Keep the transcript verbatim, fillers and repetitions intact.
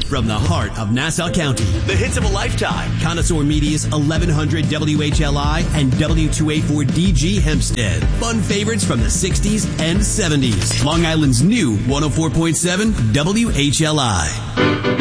from the heart of Nassau County. The hits of a lifetime. Connoisseur Media's eleven hundred W H L I and W two A four D G Hempstead. Fun favorites from the sixties and seventies. Long Island's new one oh four point seven W H L I.